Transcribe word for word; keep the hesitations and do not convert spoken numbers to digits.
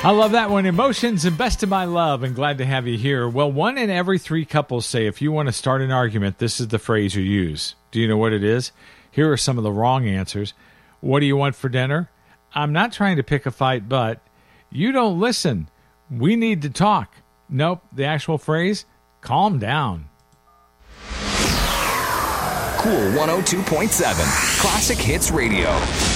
I love that one. Emotions and Best of My Love, and glad to have you here. Well, one in every three couples say if you want to start an argument, this is the phrase you use. Do you know what it is? Here are some of the wrong answers. What do you want for dinner? I'm not trying to pick a fight, but you don't listen. We need to talk. Nope, the actual phrase, calm down. Cool one oh two point seven, Classic Hits Radio.